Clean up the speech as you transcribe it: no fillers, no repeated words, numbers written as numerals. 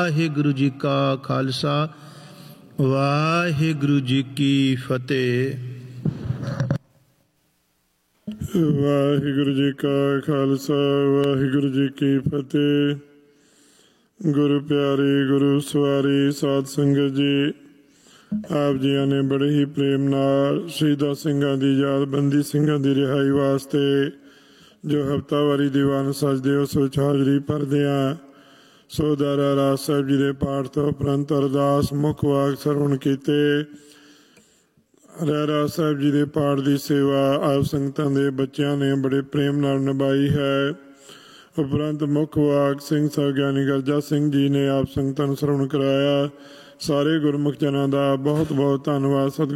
ਵਾਹਿਗੁਰੂ ਜੀ ਕਾ ਖਾਲਸਾ ਵਾਹਿਗੁਰੂ ਜੀ ਕੀ ਫਤਿਹ। ਵਾਹਿਗੁਰੂ ਜੀ ਕਾ ਖਾਲਸਾ ਵਾਹਿਗੁਰੂ ਜੀ ਕੀ ਫਤਿਹ। ਗੁਰੂ ਪਿਆਰੀ ਗੁਰੂ ਸਵਾਰੀ ਸਾਧ ਸੰਗਤ ਜੀ, ਆਪ ਜੀਆਂ ਨੇ ਬੜੇ ਹੀ ਪ੍ਰੇਮ ਨਾਲ ਸ਼ਹੀਦਾਂ ਸਿੰਘਾਂ ਦੀ ਯਾਦਬੰਦੀ, ਸਿੰਘਾਂ ਦੀ ਰਿਹਾਈ ਵਾਸਤੇ ਜੋ ਹਫ਼ਤਾਵਾਰੀ ਦੀਵਾਨ ਸਜਦੇ ਉਸ ਵਿੱਚ ਹਾਜ਼ਰੀ ਭਰਦੇ ਹਾਂ। ਸੋ ਦਾਰਾ ਰਾਜ ਸਾਹਿਬ ਜੀ ਦੇ ਪਾਠ ਤੋਂ ਉਪਰੰਤ ਅਰਦਾਸ ਮੁੱਖ ਵਾਕ ਸਰਵਣ ਕੀਤੇ। ਰਹਿਰਾਸ ਸਾਹਿਬ ਜੀ ਦੇ ਪਾਠ ਦੀ ਸੇਵਾ ਆਪ ਸੰਗਤਾਂ ਦੇ ਬੱਚਿਆਂ ਨੇ ਬੜੇ ਪ੍ਰੇਮ ਨਾਲ ਨਿਭਾਈ ਹੈ। ਉਪਰੰਤ ਮੁੱਖ ਵਾਕ ਸਿੰਘ ਸਾਹਿਬ ਗਿਆਨੀ ਗਰਜਾ ਸਿੰਘ ਜੀ ਨੇ ਆਪ ਸੰਗਤਾਂ ਨੂੰ ਸਰਵਣ ਕਰਾਇਆ। ਸਾਰੇ ਗੁਰਮੁਖ ਜਨਾਂ ਦਾ ਬਹੁਤ ਬਹੁਤ ਧੰਨਵਾਦ।